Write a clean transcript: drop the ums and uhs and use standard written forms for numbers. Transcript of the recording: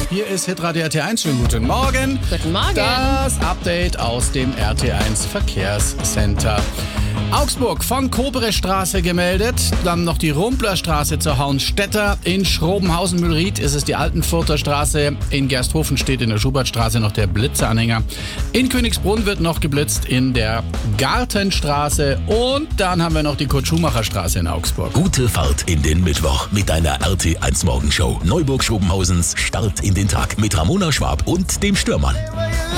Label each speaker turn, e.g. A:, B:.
A: Hier ist Hitradio RT1. Schönen guten Morgen.
B: Guten Morgen.
A: Das Update aus dem RT1 Verkehrscenter. Augsburg von Koberestraße gemeldet, dann noch die Rumplerstraße zur Hauenstädter. In Schrobenhausen-Mühlried ist es die Altenfurter Straße. In Gersthofen steht in der Schubertstraße noch der Blitzeranhänger. In Königsbrunn wird noch geblitzt in der Gartenstraße. Und dann haben wir noch die Kurt-Schumacher-Straße in Augsburg.
C: Gute Fahrt in den Mittwoch mit deiner RT1 Morgenshow. Neuburg-Schobenhausens Start in den Tag mit Ramona Schwab und dem Stürmann.